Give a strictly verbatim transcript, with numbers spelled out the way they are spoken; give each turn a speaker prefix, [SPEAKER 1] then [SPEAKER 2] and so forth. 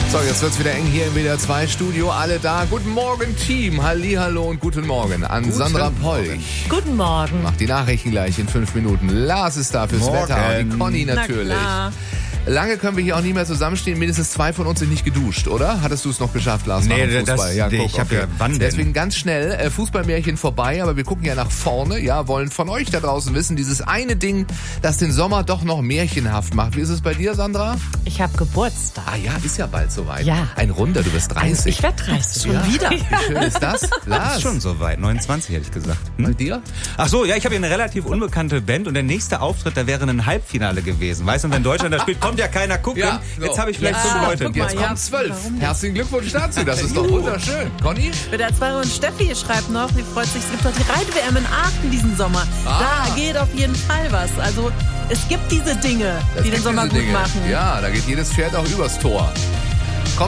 [SPEAKER 1] So, jetzt wird's wieder eng hier im W D R zwei Studio. Alle da. Guten Morgen, Team. Hallihallo und guten Morgen an guten Sandra Peuch.
[SPEAKER 2] Guten Morgen.
[SPEAKER 1] Macht die Nachrichten gleich in fünf Minuten. Lars ist da fürs Morgen. Wetter und die Conny natürlich.
[SPEAKER 2] Na klar.
[SPEAKER 1] Lange können wir hier auch nicht mehr zusammenstehen. Mindestens zwei von uns sind nicht geduscht, oder? Hattest du es noch geschafft, Lars?
[SPEAKER 3] Nee,
[SPEAKER 1] nach dem Fußball?
[SPEAKER 3] das,
[SPEAKER 1] ja,
[SPEAKER 3] nee,
[SPEAKER 1] guck,
[SPEAKER 3] ich habe
[SPEAKER 1] okay.
[SPEAKER 3] ja, wann denn?
[SPEAKER 1] Deswegen ganz schnell, äh, Fußballmärchen vorbei, aber wir gucken ja nach vorne, ja, wollen von euch da draußen wissen, dieses eine Ding, das den Sommer doch noch märchenhaft macht. Wie ist es bei dir, Sandra?
[SPEAKER 2] Ich habe Geburtstag.
[SPEAKER 1] Ah ja, ist ja bald soweit.
[SPEAKER 2] Ja.
[SPEAKER 1] Ein Runder, du bist dreißig.
[SPEAKER 2] Ich werde dreißig, schon
[SPEAKER 1] ja.
[SPEAKER 2] wieder.
[SPEAKER 1] Wie schön ist das? Lars?
[SPEAKER 3] Ist schon soweit, neunundzwanzig hätte ich gesagt. Hm?
[SPEAKER 1] Bei dir?
[SPEAKER 3] Ach so, ja, ich habe hier eine relativ unbekannte Band und der nächste Auftritt, da wäre ein Halbfinale gewesen. Weißt du, wenn Deutschland da spielt, kommt ja keiner gucken.
[SPEAKER 1] Ja, so.
[SPEAKER 3] Jetzt habe ich vielleicht
[SPEAKER 2] Ja,
[SPEAKER 3] fünf Leute.
[SPEAKER 2] guck mal,
[SPEAKER 1] Jetzt
[SPEAKER 2] ja.
[SPEAKER 1] kommen zwölf.
[SPEAKER 2] Warum nicht?
[SPEAKER 1] Herzlichen Glückwunsch dazu, das ist doch wunderschön. Conny?
[SPEAKER 2] Mit der zwei und Steffi schreibt noch, sie freut sich, es gibt doch die Reit-W M in Aachen diesen Sommer.
[SPEAKER 1] Ah.
[SPEAKER 2] Da geht auf jeden Fall was. Also es gibt diese Dinge,
[SPEAKER 1] Das
[SPEAKER 2] die den
[SPEAKER 1] gibt
[SPEAKER 2] Sommer
[SPEAKER 1] diese
[SPEAKER 2] gut
[SPEAKER 1] Dinge.
[SPEAKER 2] machen.
[SPEAKER 1] Ja, da geht jedes Pferd auch übers Tor.